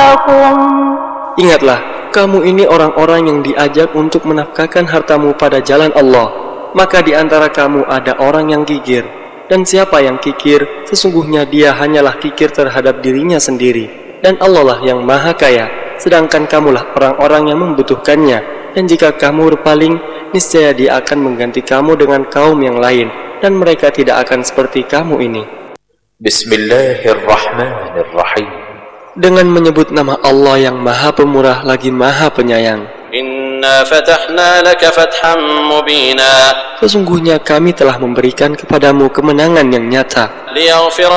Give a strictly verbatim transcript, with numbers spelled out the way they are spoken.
أنفسكم. Ingatlah, kamu ini orang-orang yang diajak untuk menafkahkan hartamu pada jalan Allah. Maka di antara kamu ada orang yang kikir. Dan siapa yang kikir, sesungguhnya dia hanyalah kikir terhadap dirinya sendiri. Dan Allah lah yang maha kaya, sedangkan kamulah orang-orang yang membutuhkannya. Dan jika kamu berpaling, niscaya dia akan mengganti kamu dengan kaum yang lain. Dan mereka tidak akan seperti kamu ini. Bismillahirrahmanirrahim. Dengan menyebut nama Allah yang maha pemurah lagi maha penyayang. Inna fatahna laka fathan mubina. Sesungguhnya kami telah memberikan kepadamu kemenangan yang nyata. Liyaghfira